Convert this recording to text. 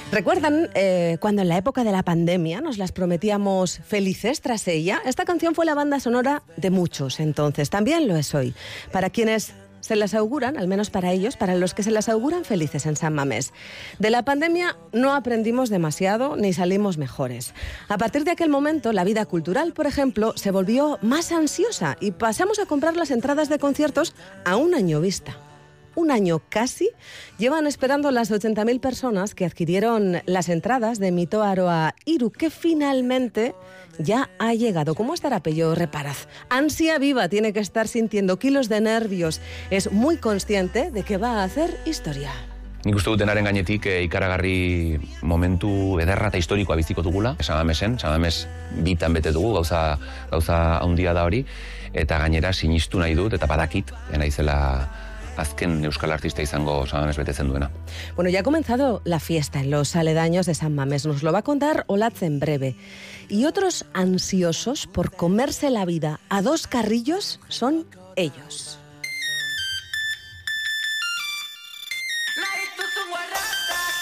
¿Recuerdan cuando en la época de la pandemia nos las prometíamos felices tras ella? Esta canción fue la banda sonora de muchos entonces, también lo es hoy. Para quienes se las auguran, al menos para ellos, para los que se las auguran felices en San Mamés. De la pandemia no aprendimos demasiado ni salimos mejores. A partir de aquel momento, la vida cultural, por ejemplo, se volvió más ansiosa y pasamos a comprar las entradas de conciertos a un año vista. Un año casi llevan esperando las 80.000 personas que adquirieron las entradas de Mito Aroa Iru, que finalmente ya ha llegado. ¿Cómo estará Pello Reparaz? Ansia viva tiene que estar sintiendo, kilos de nervios. Es muy consciente de que va a hacer historia. Nik uste dut denaren gainetik ikaragarri momentu ederra eta historikoa biziko dugula. San Mamés bitan bete dugu, gauza handia da hori, eta gainera sinistu nahi dut, eta badakit, naizela azken euskal artista izango San Mamés betetzen duena. Bueno, ya ha comenzado la fiesta en los aledaños de San Mamés. Nos lo va a contar Olatz en breve. Y otros ansiosos por comerse la vida a dos carrillos son ellos.